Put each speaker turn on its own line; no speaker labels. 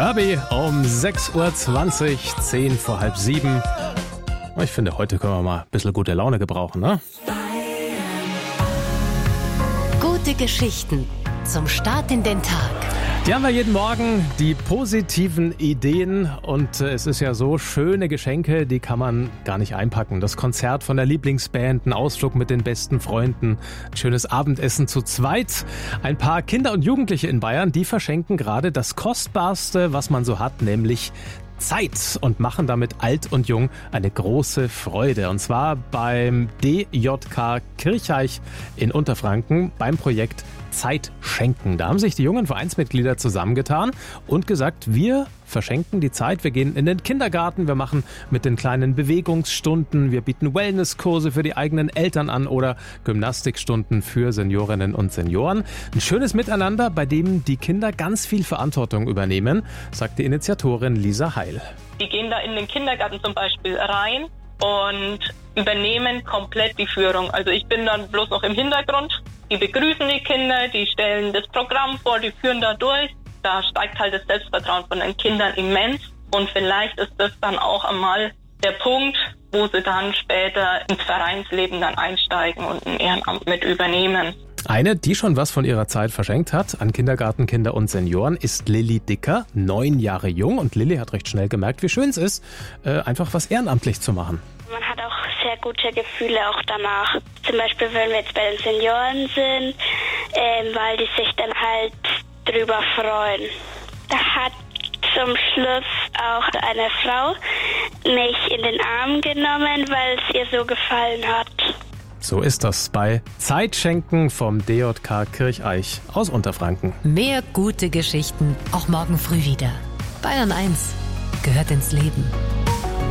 Herbie um 6.20 Uhr, 10 vor halb 7. Ich finde, heute können wir mal ein bisschen gute Laune gebrauchen, ne?
Gute Geschichten zum Start in den Tag.
Die haben wir jeden Morgen, die positiven Ideen. Und es ist ja so, schöne Geschenke, die kann man gar nicht einpacken. Das Konzert von der Lieblingsband, ein Ausflug mit den besten Freunden, ein schönes Abendessen zu zweit. Ein paar Kinder und Jugendliche in Bayern, die verschenken gerade das Kostbarste, was man so hat, nämlich Zeit, und machen damit alt und jung eine große Freude. Und zwar beim DJK Kircheich in Unterfranken beim Projekt Zeit schenken. Da haben sich die jungen Vereinsmitglieder zusammengetan und gesagt, wir verschenken die Zeit, wir gehen in den Kindergarten, wir machen mit den kleinen Bewegungsstunden, wir bieten Wellnesskurse für die eigenen Eltern an oder Gymnastikstunden für Seniorinnen und Senioren. Ein schönes Miteinander, bei dem die Kinder ganz viel Verantwortung übernehmen, sagt die Initiatorin Lisa Heil.
Die gehen da in den Kindergarten zum Beispiel rein und übernehmen komplett die Führung. Also ich bin dann bloß noch im Hintergrund. Die begrüßen die Kinder, die stellen das Programm vor, die führen da durch. Da steigt halt das Selbstvertrauen von den Kindern immens. Und vielleicht ist das dann auch einmal der Punkt, wo sie dann später ins Vereinsleben dann einsteigen und ein Ehrenamt mit übernehmen.
Eine, die schon was von ihrer Zeit verschenkt hat an Kindergartenkinder und Senioren, ist Lilly Dicker, 9 Jahre jung. Und Lilly hat recht schnell gemerkt, wie schön es ist, einfach was ehrenamtlich zu machen.
Man hat auch sehr gute Gefühle auch danach. Zum Beispiel, wenn wir jetzt bei den Senioren sind, weil die sich dann halt drüber freuen. Da hat zum Schluss auch eine Frau mich in den Arm genommen, weil es ihr so gefallen hat.
So ist das bei Zeitschenken vom DJK Kircheich aus Unterfranken.
Mehr gute Geschichten auch morgen früh wieder. Bayern 1 gehört ins Leben.